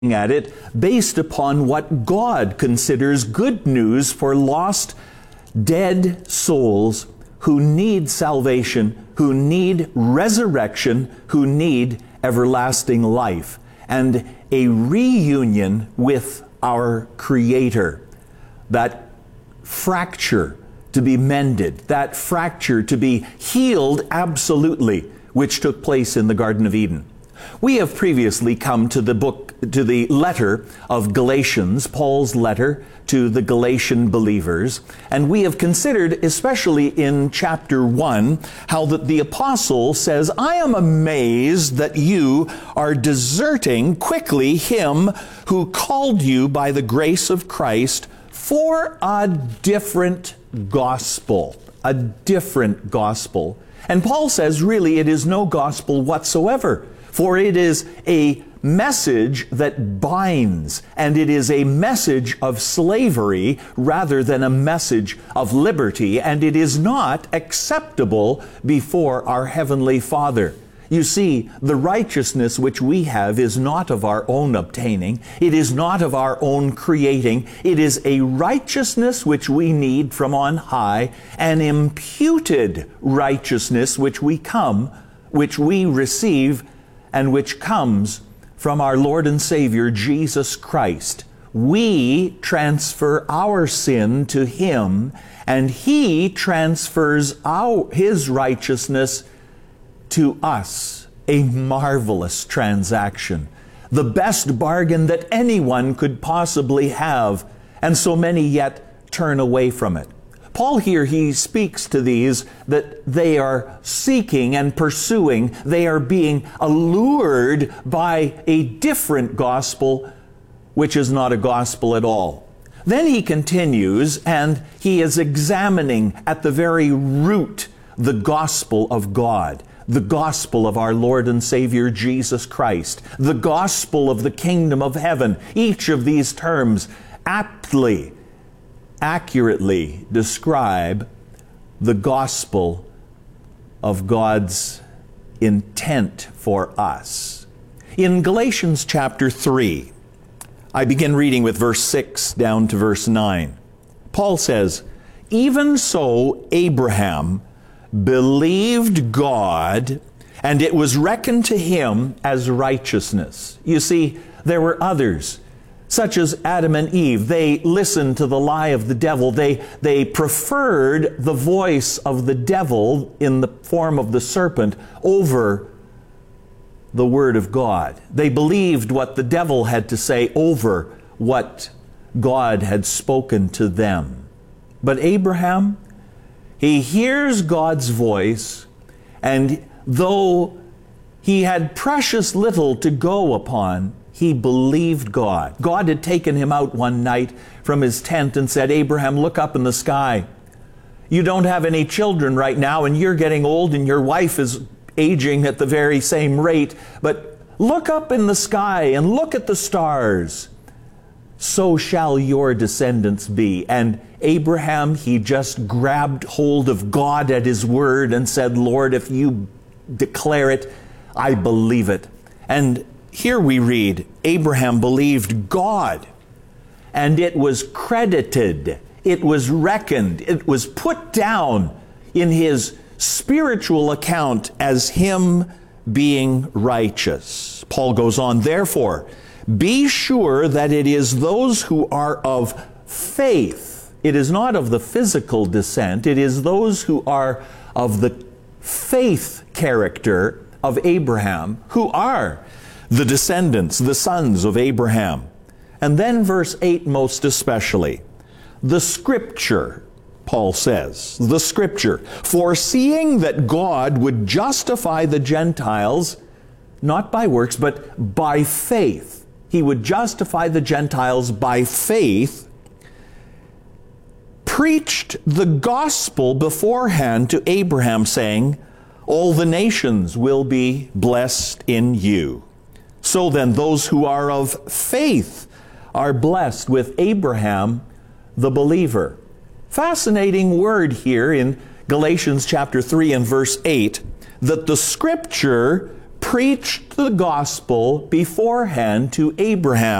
at it based upon what God considers good news for lost, dead souls who need salvation, who need resurrection, who need everlasting life, and a reunion with our Creator. That fracture to be mended, that fracture to be healed absolutely, which took place in the Garden of Eden. We have previously come to the letter of Galatians, Paul's letter to the Galatian believers, and we have considered, especially in chapter 1, how that the apostle says, I am amazed that you are deserting quickly him who called you by the grace of Christ for a different gospel. A different gospel. And Paul says, really, it is no gospel whatsoever. For it is a message that binds, and it is a message of slavery rather than a message of liberty, and it is not acceptable before our Heavenly Father. You see, the righteousness which we have is not of our own obtaining. It is not of our own creating. It is a righteousness which we need from on high, an imputed righteousness which we receive, and which comes from our Lord and Savior, Jesus Christ. We transfer our sin to Him, and He transfers His righteousness to us. A marvelous transaction. The best bargain that anyone could possibly have, and so many yet turn away from it. Paul here, he speaks to these that they are seeking and pursuing. They are being allured by a different gospel, which is not a gospel at all. Then he continues, and he is examining at the very root the gospel of God, the gospel of our Lord and Savior Jesus Christ, the gospel of the kingdom of heaven. Each of these terms accurately describe the gospel of God's intent for us. In Galatians chapter 3, I begin reading with verse 6 down to verse 9. Paul says, even so Abraham believed God, and it was reckoned to him as righteousness. You see, there were others, such as Adam and Eve. They listened to the lie of the devil. They preferred the voice of the devil in the form of the serpent over the Word of God. They believed what the devil had to say over what God had spoken to them. But Abraham, he hears God's voice, and though he had precious little to go upon, he believed God. God had taken him out one night from his tent and said, Abraham, look up in the sky. You don't have any children right now, and you're getting old, and your wife is aging at the very same rate. But look up in the sky and look at the stars. So shall your descendants be. And Abraham, he just grabbed hold of God at His word and said, Lord, if you declare it, I believe it. And here we read, Abraham believed God, and it was credited, it was reckoned, it was put down in his spiritual account as him being righteous. Paul goes on, therefore, be sure that it is those who are of faith. It is not of the physical descent, it is those who are of the faith character of Abraham who are the descendants, the sons of Abraham. And then verse 8 most especially, the Scripture, Paul says, the Scripture, foreseeing that God would justify the Gentiles, not by works, but by faith. He would justify the Gentiles by faith, preached the gospel beforehand to Abraham, saying, all the nations will be blessed in you. So then those who are of faith are blessed with Abraham, the believer. Fascinating word here in Galatians chapter 3 and verse 8, that the Scripture preached the gospel beforehand to Abraham.